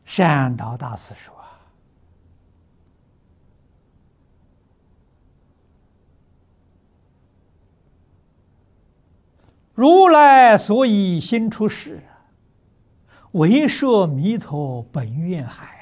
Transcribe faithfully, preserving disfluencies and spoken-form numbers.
善导大师说：“如来所以心出世，为摄弥陀本愿海。